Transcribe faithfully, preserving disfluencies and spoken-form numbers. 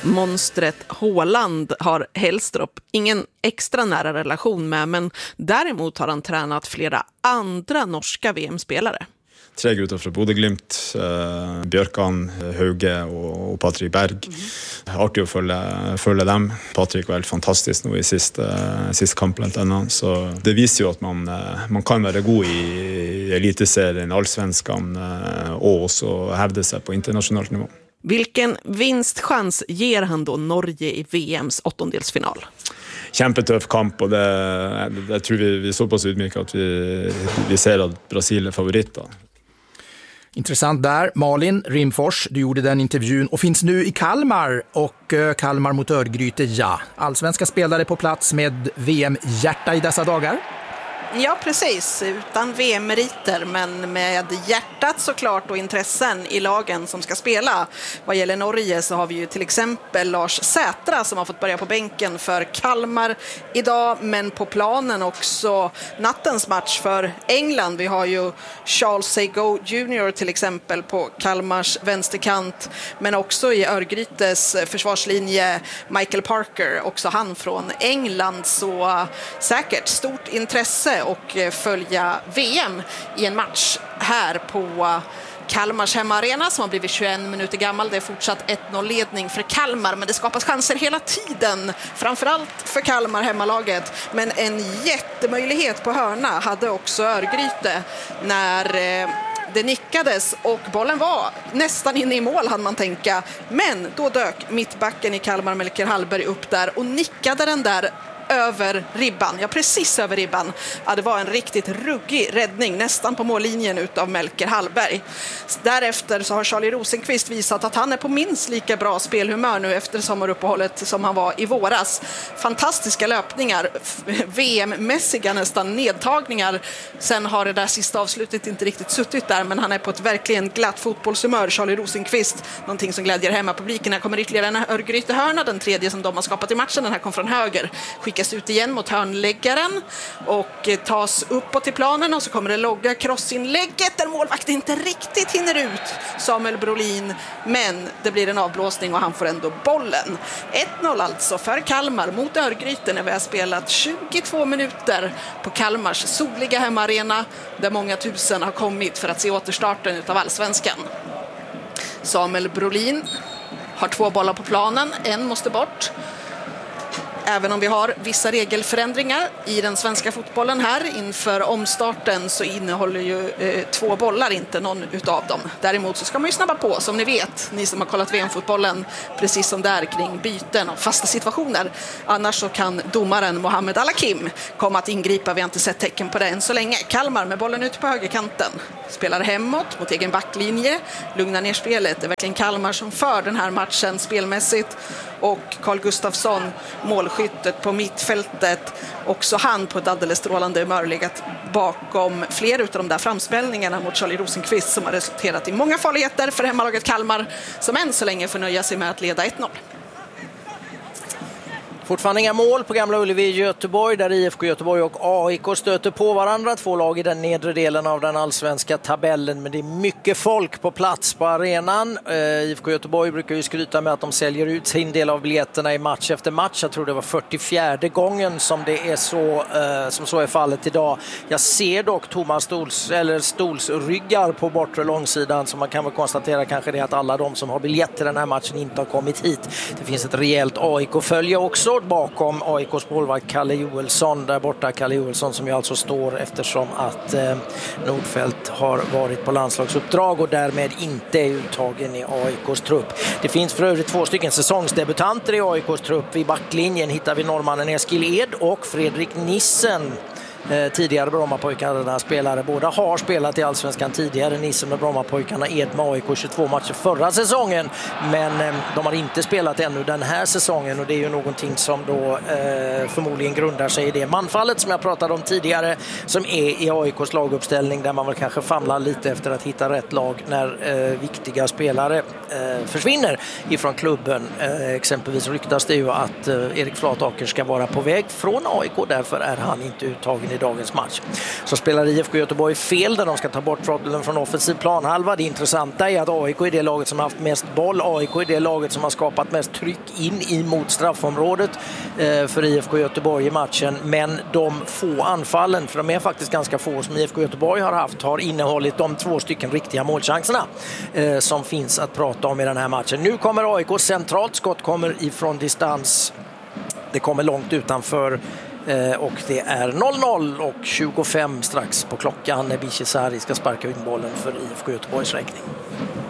Monstret Haaland har Hellstrup ingen extra nära relation med, men däremot har han tränat flera andra norska V M-spelare. Tre gutter fra Bodø/Glimt, eh, Bjørkan, Hauge og, og Patrick Berg. Mm-hmm. Artig å følge, følge dem. Patrick var helt fantastisk nå i siste, siste kamp blant annet. Så det viser jo at man, man kan være god i, i eliteserien, allsvenskan, og også hevde seg på internationellt nivå. Vilken vinstchans ger han då Norge i V M:s åttondelsfinal? Kjempetøff kamp, och det, det tror vi, vi är så pass ydmyka att vi, vi ser att Brasil är favorit. Intressant där. Malin Rimfors, du gjorde den intervjun och finns nu i Kalmar, och Kalmar mot Örgryte, ja. Allsvenska spelare på plats med V M-hjärta i dessa dagar. Ja, precis. Utan V M-meriter, men med hjärtat såklart och intressen i lagen som ska spela. Vad gäller Norge så har vi ju till exempel Lars Sätra som har fått börja på bänken för Kalmar idag, men på planen också nattens match för England. Vi har ju Charles Sego junior till exempel på Kalmars vänsterkant, men också i Örgrytes försvarslinje Michael Parker, också han från England. Så säkert stort intresse och följa V M i en match här på Kalmars hemmaarena som har blivit tjugoett minuter gammal. Det är fortsatt ett noll-ledning för Kalmar, men det skapas chanser hela tiden, framförallt för Kalmar hemmalaget. Men en jättemöjlighet på hörna hade också Örgryte när det nickades och bollen var nästan inne i mål, hann man tänka. Men då dök mittbacken i Kalmar, Melker Hallberg, upp där och nickade den där över ribban, ja precis över ribban. Ja, det var en riktigt ruggig räddning nästan på mållinjen utav Melker Hallberg. Därefter så har Charlie Rosenqvist visat att han är på minst lika bra spelhumör nu efter sommaruppehållet som han var i våras. Fantastiska löpningar, V M-mässiga nästan nedtagningar. Sen har det där sista avslutet inte riktigt suttit där, men han är på ett verkligen glatt fotbollshumör, Charlie Rosenqvist. Någonting som glädjer hemma publiken. Här kommer ytterligare en Örgryte-hörna, den tredje som de har skapat i matchen. Den här kom från höger. Skickas ut igen mot hörnläggaren och tas uppåt till planen, och så kommer det logga crossinlägget där målvakten inte riktigt hinner ut, Samuel Brolin, men det blir en avblåsning och han får ändå bollen. ett noll alltså för Kalmar mot Örgryte när vi har spelat tjugotvå minuter på Kalmars soliga hemmaarena där många tusen har kommit för att se återstarten av allsvenskan. Samuel Brolin har två bollar på planen, en måste bort. Även om vi har vissa regelförändringar i den svenska fotbollen här inför omstarten, så innehåller ju eh, två bollar inte någon utav dem. Däremot så ska man ju snabba på, som ni vet, ni som har kollat V M-fotbollen, precis som där kring byten och fasta situationer. Annars så kan domaren Mohammed Alakim komma att ingripa. Vi har inte sett tecken på det än så länge. Kalmar med bollen ut på högerkanten. Spelar hemåt mot egen backlinje. Lugnar ner spelet. Det är verkligen Kalmar som för den här matchen spelmässigt. Och Carl Gustafsson, målskyttet på mittfältet, också han på ett alldeles strålande humör, legat bakom flera av de där framspelningarna mot Charlie Rosenqvist som har resulterat i många farligheter för hemmalaget Kalmar, som än så länge får nöja sig med att leda ett noll. Fortfarande inga mål på Gamla Ullevi i Göteborg, där I F K Göteborg och A I K stöter på varandra. Två lag i den nedre delen av den allsvenska tabellen, men det är mycket folk på plats på arenan. Eh, I F K Göteborg brukar ju skryta med att de säljer ut sin del av biljetterna i match efter match. Jag tror det var fyrtiofjärde gången som det är så, eh, som så är fallet idag. Jag ser dock Thomas Stols, eller stolsryggar på bortre långsidan, så man kan väl konstatera kanske det att alla de som har biljett till den här matchen inte har kommit hit. Det finns ett rejält A I K-följe också bakom A I K:s målvakt Kalle Joelsson där borta. Kalle Joelsson som ju alltså står eftersom att eh, Nordfeldt har varit på landslagsuppdrag och därmed inte är uttagen i A I K:s trupp. Det finns för övrigt två stycken säsongsdebutanter i A I K:s trupp. I backlinjen hittar vi norrmannen Eskil Ed och Fredrik Nissen. Eh, tidigare Brommapojkarna spelare. Båda har spelat i Allsvenskan tidigare. Nissen med Brommapojkarna, Ed med A I K tjugotvå matcher förra säsongen. Men eh, de har inte spelat ännu den här säsongen, och det är ju någonting som då eh, förmodligen grundar sig i det manfallet som jag pratade om tidigare, som är i A I K:s laguppställning, där man väl kanske famlar lite efter att hitta rätt lag när eh, viktiga spelare eh, försvinner ifrån klubben. Eh, exempelvis ryktas det ju att eh, Erik Flataker ska vara på väg från A I K, därför är han inte uttagen i i dagens match. Så spelar I F K Göteborg fel där de ska ta bort Frottelen från offensiv planhalva. Det intressanta är att A I K är det laget som har haft mest boll. A I K är det laget som har skapat mest tryck in i mot straffområdet eh, för I F K Göteborg i matchen. Men de få anfallen, för de är faktiskt ganska få, som I F K Göteborg har haft, har innehållit de två stycken riktiga målchanserna eh, som finns att prata om i den här matchen. Nu kommer A I K centralt, skott kommer ifrån distans. Det kommer långt utanför eh, och det är noll noll och tjugofem strax på klockan när Bishesari ska sparka in bollen för I F K Göteborgs räkning.